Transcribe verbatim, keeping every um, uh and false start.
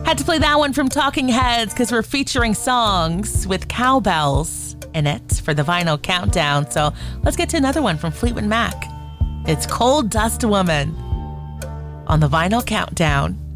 Had to play that one from Talking Heads because we're featuring songs with cowbells in it for the vinyl countdown. So let's get to another one from Fleetwood Mac. It's Coal Dust Woman on the vinyl countdown.